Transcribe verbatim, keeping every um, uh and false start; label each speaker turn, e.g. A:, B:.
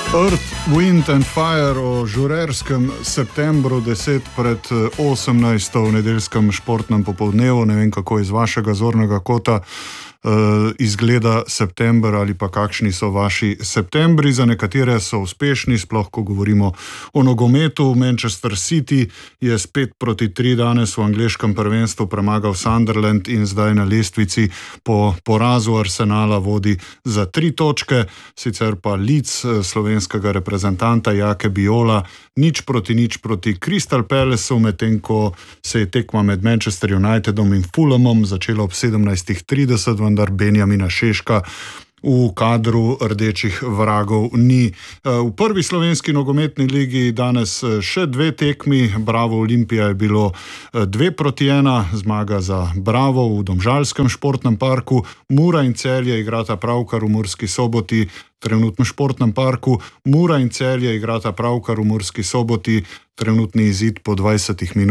A: Earth, Wind and Fire o žurerskem septembru deset pred osemnajsto v nedeljskem športnem popoldnevu. Ne vem, kako iz vašega zornega kota uh, izgleda september ali pa kakšni so vaši septembri. Za nekatere so uspešni, sploh ko govorimo o nogometu. Manchester City je spet proti tri danes v angleškem prvenstvu premagal Sunderland in zdaj na lestvici po porazu Arsenala vodi za tri točke. Sicer pa Leeds slovenskega reprezentanta Jake Biola nič proti nič proti Crystal Palaceu, medtem ko se je tekma med Manchester Unitedom in Fulhamom začela ob sedemnajstih trideset, vendar Benjamina Šeška v kadru rdečih vragov ni. V prvi slovenski nogometni ligi danes še dve tekmi. Bravo Olimpija je bilo dve proti ena, zmaga za Bravo v Domžalskem športnem parku. Mura in Celje igrata pravkar v Murski Soboti, trenutno športnem parku. Mura in Celje igrata pravkar v Murski Soboti, trenutni izid po dvajsetih minutah.